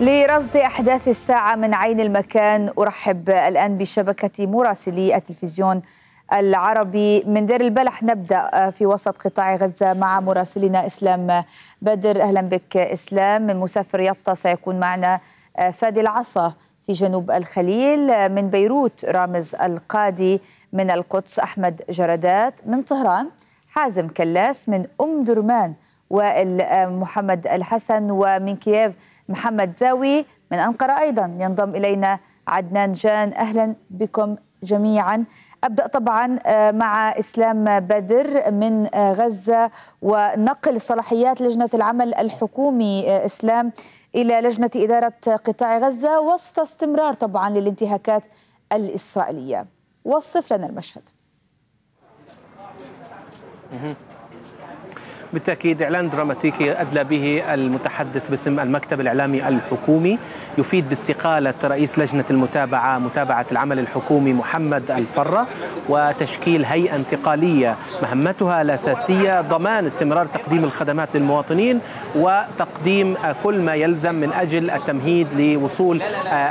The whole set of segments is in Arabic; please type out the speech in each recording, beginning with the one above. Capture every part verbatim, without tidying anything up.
لرصد أحداث الساعة من عين المكان أرحب الآن بشبكة مراسلي التلفزيون العربي من دير البلح. نبدأ في وسط قطاع غزة مع مراسلنا إسلام بدر. أهلا بك إسلام. من مسافر يطا سيكون معنا فادي العصا في جنوب الخليل، من بيروت رامز القادي، من القدس أحمد جردات، من طهران حازم كلاس، من أم درمان وائل محمد الحسن، ومن كييف محمد زاوي، من أنقرة أيضا ينضم إلينا عدنان جان. أهلا بكم جميعا. أبدأ طبعا مع إسلام بدر من غزة ونقل صلاحيات لجنة العمل الحكومي إسلام إلى لجنة إدارة قطاع غزة وسط استمرار طبعا للانتهاكات الإسرائيلية. وصف لنا المشهد. بالتأكيد إعلان دراماتيكي أدلى به المتحدث باسم المكتب الإعلامي الحكومي، يفيد باستقالة رئيس لجنة المتابعة متابعة العمل الحكومي محمد الفرة، وتشكيل هيئة انتقالية مهمتها الأساسية ضمان استمرار تقديم الخدمات للمواطنين وتقديم كل ما يلزم من أجل التمهيد لوصول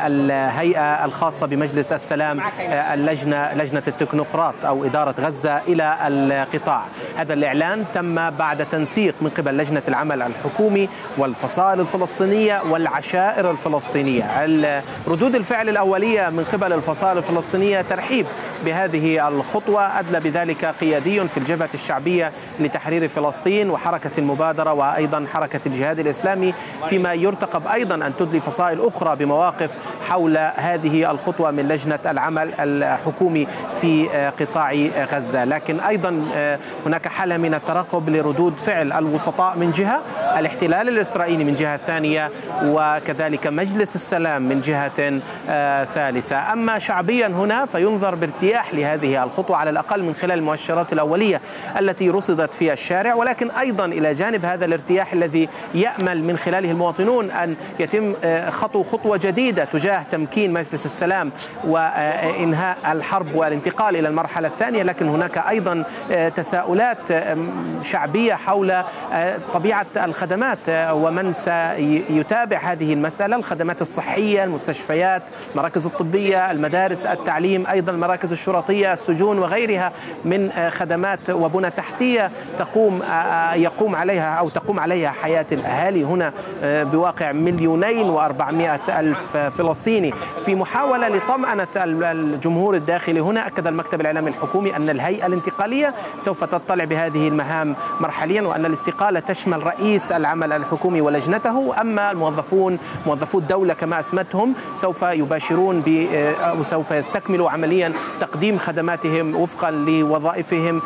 الهيئة الخاصة بمجلس السلام، اللجنة لجنة التكنوقراط أو إدارة غزة إلى القطاع. هذا الإعلان تم بعد تنسيق من قبل لجنة العمل الحكومي والفصائل الفلسطينية والعشائر الفلسطينية. ردود الفعل الأولية من قبل الفصائل الفلسطينية ترحيب بهذه الخطوة، أدلى بذلك قيادي في الجبهة الشعبية لتحرير فلسطين وحركة المبادرة وأيضا حركة الجهاد الإسلامي، فيما يرتقب أيضا أن تدلي فصائل أخرى بمواقف حول هذه الخطوة من لجنة العمل الحكومي في قطاع غزة. لكن أيضا هناك حالة من الترقب لردود فعل الوسطاء من جهة، الاحتلال الإسرائيلي من جهة ثانية، وكذلك مجلس السلام من جهة آه ثالثة. أما شعبيا هنا فينظر بارتياح لهذه الخطوة على الأقل من خلال المؤشرات الأولية التي رصدت في الشارع، ولكن أيضا إلى جانب هذا الارتياح الذي يأمل من خلاله المواطنون أن يتم آه خطو خطوة جديدة تجاه تمكين مجلس السلام وإنهاء الحرب والانتقال إلى المرحلة الثانية. لكن هناك أيضا آه تساؤلات آه شعبية حول طبيعة الخدمات ومن سيتابع هذه المسألة. الخدمات الصحية، المستشفيات، المراكز الطبية، المدارس، التعليم، أيضا المراكز الشرطية، السجون وغيرها من خدمات وبنى تحتية تقوم يقوم عليها أو تقوم عليها حياة الأهالي هنا بواقع مليونين وأربعمائة ألف فلسطيني. في محاولة لطمأنة الجمهور الداخلي هنا، أكد المكتب الإعلامي الحكومي أن الهيئة الانتقالية سوف تطلع بهذه المهام مرحليا، وأن الاستقالة تشمل رئيس العمل الحكومي ولجنته، أما الموظفون موظفو الدولة كما أسمتهم سوف يباشرون وسوف يستكملوا عمليا تقديم خدماتهم وفقا لوظائفهم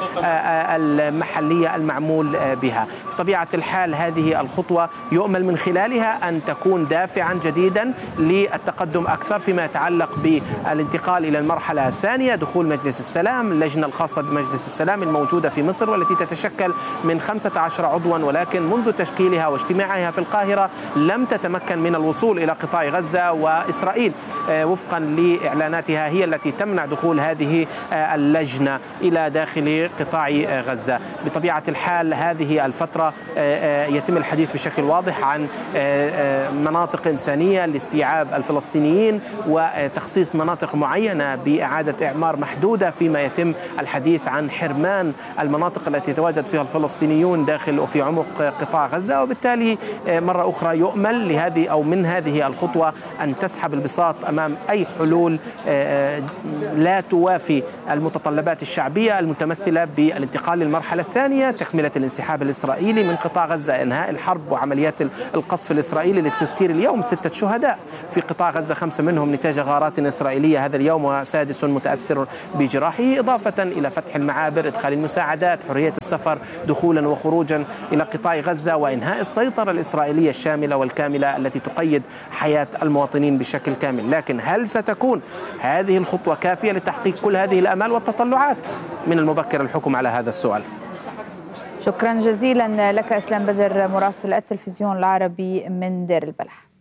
المحلية المعمول بها. بطبيعة الحال هذه الخطوة يؤمل من خلالها أن تكون دافعا جديدا للتقدم أكثر فيما يتعلق بالانتقال إلى المرحلة الثانية، دخول مجلس السلام، اللجنة الخاصة بمجلس السلام الموجودة في مصر والتي تتشكل من خمسة عشر عضوا، ولكن منذ تشكيلها واجتماعها في القاهرة لم تتمكن من الوصول إلى قطاع غزة، وإسرائيل وفقا لإعلاناتها هي التي تمنع دخول هذه اللجنة إلى داخل قطاع غزة. بطبيعة الحال هذه الفترة يتم الحديث بشكل واضح عن مناطق إنسانية لاستيعاب الفلسطينيين وتخصيص مناطق معينة بإعادة إعمار محدودة، فيما يتم الحديث عن حرمان المناطق التي يتواجد فيها الفلسطينيون داخل وفي عمق قطاع غزة. وبالتالي مرة أخرى يؤمل لهذه أو من هذه الخطوة أن تسحب البساط أمام أي حلول لا توافي المتطلبات الشعبية المتمثلة بالانتقال للمرحلة الثانية، تكملة الانسحاب الإسرائيلي من قطاع غزة، إنهاء الحرب وعمليات القصف الإسرائيلي. للتذكير اليوم ستة شهداء في قطاع غزة، خمسة منهم نتاج غارات إسرائيلية هذا اليوم وسادس متأثر بجراحه، إضافة إلى فتح المعابر، إدخال المساعدات، حرية السفر دخولا وخروجا إلى قطاع غزة، وإنهاء السيطرة الإسرائيلية الشاملة والكاملة التي تقيد حياة المواطنين بشكل كامل. لكن هل ستكون هذه الخطوة كافية لتحقيق كل هذه الآمال والتطلعات؟ من المبكر الحكم على هذا السؤال. شكرا جزيلا لك إسلام بدر مراسل التلفزيون العربي من دير البلح.